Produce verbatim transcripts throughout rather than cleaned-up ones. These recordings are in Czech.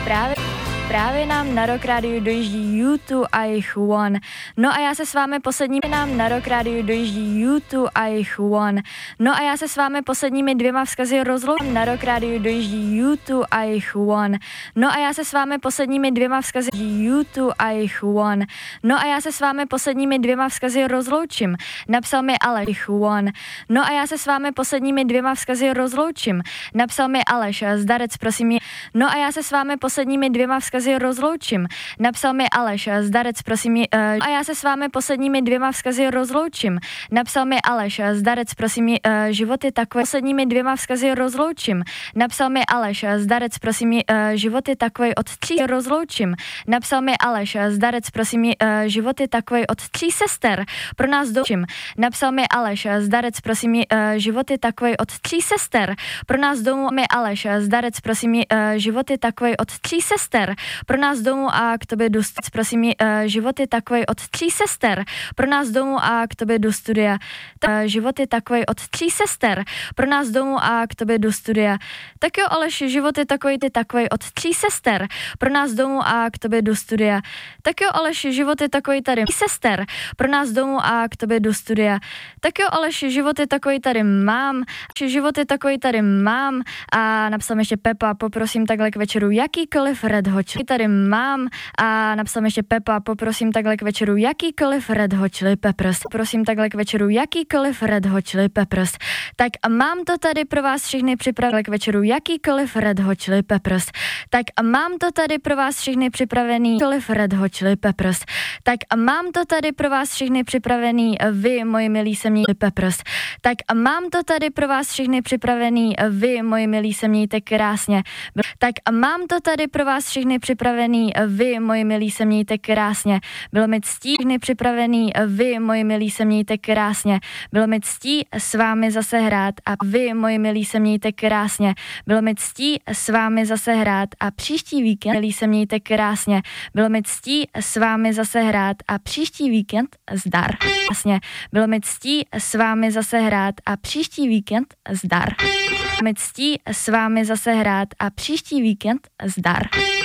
Právě, právě nám na Rock Rádiu dojíždí U dva a jejich One. No a já se s vámi posledními nám na Rock Rádiu dojíždí U dva a jejich One. No a já se s vámi posledními dvěma vzkazy rozloučím. Na Rock Rádiu dojíždí U dva a jejich One. No a já se s vámi posledními dvěma vzkazy U dva a jejich One. No a já se s vámi posledními dvěma vzkazy rozloučím. Napsal mi Aleš One. No a já se s vámi posledními dvěma vzkazy rozloučím. Napsal mi Aleš, zdarec, prosím je. No a já se s vámi posledními dvěma vzkazy rozloučím. Napsal mi Aleš, zdarec, prosím je. Uh, a já se s vámi posledními dvěma vzkazy rozloučím. Napsal mi Aleš, zdarec, prosím je. Uh, život je takový. Posledními dvěma vzkazy rozloučím. Napsal mi Aleš, zdarec, prosím je. Uh, život je takový od tří rozloučím. Napsal mi Aleš, zdarec, prosím je. Uh, život je takový od tří sester. Pro nás doučím. Napsal mi Aleš, zdarec, prosím je. Uh, život je takový od tří sester. Pro nás domů mi Aleš, zdarec, prosím je. Uh, život je takový od tří sester. Pro nás domů a k tobě jdu, prosím je. Uh, život je takový od tří sester. Pro nás domů a k tobě jdu studia. Uh, život je takový od tří sester. Pro nás domů a k tobě jdu studia. Tak jo, Aleš, život je takový, ty takový od tří sester. Pro nás domů a k tobě jdu studia. Tak jo, Aleš, život je takový tady sester. Pro nás domů a k tobě jdu studia. Tak jo, Aleš, život je takový tady mám. Život je takový tady mám. A napsal mi ještě Pepa, poprosím takhle k večeru jakýkoliv Red Hot Chili. Tady mám. A napsal mi ještě Pepa, poprosím takhle k večeru jakýkoliv Red Hot Chili Peppers. Prosím takhle k večeru jakýkoliv Red Hot Chili Peppers. Tak mám to tady pro vás všechny připravené k večeru jakýkoliv Red Hot Chili Peppers. Tak mám to tady pro vás všechny připravený jakýkoliv Red Hot Chili Peppers. Tak mám to tady pro vás všechny připravený vy, moji milí se mějte Peppers. Tak mám to tady pro vás všechny připravený vy, moji milí se mějte krásně. Tak mám to tady pro vás všechny připravený vy, moji milí se mějte krásně. Bylo mi ctí všechny připravený vy, moji milí se mějte krásně. Bylo mi ctí s vámi zase hrát a vy, moji milí se mějte krásně. Bylo mi ctí s vámi zase hrát a příští víkend, milí se mějte krásně. Bylo mi ctí s vámi zase hrát a příští víkend zdar. Krásně. Bylo mi ctí s vámi zase hrát a příští víkend zdar. Bylo mi ctí s vámi zase hrát a příští víkend zdar.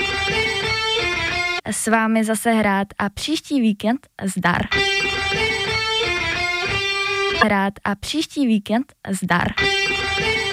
S vámi zase hrát a příští víkend zdar. Hrát a příští víkend zdar.